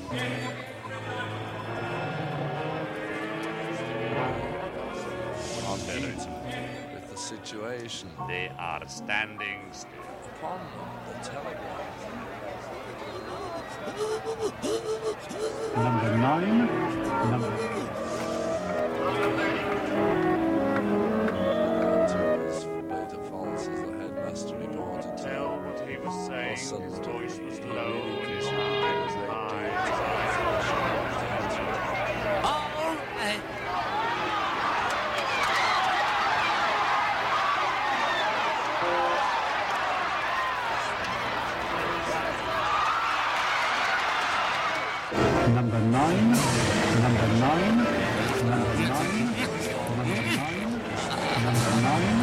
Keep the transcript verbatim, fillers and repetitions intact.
With the situation. They are standing still. Upon the telegraph. Number nine. Number. Beta Falls as the headmaster reported. Tell what he was saying. His voice was low and his eyes high. All right. Number nine, number nine, number nine, number nine, number nine.